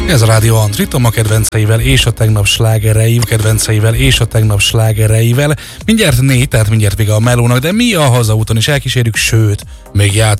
Ez a Rádió Antritom a kedvenceivel és a tegnap slágereivel. Mindjárt 4, tehát mindjárt vége a melónak, de mi a hazaúton is elkísérjük, sőt, még